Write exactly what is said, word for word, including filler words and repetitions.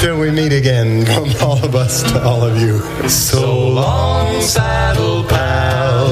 Till we meet again, from all of us to all of you. So long, saddle pal.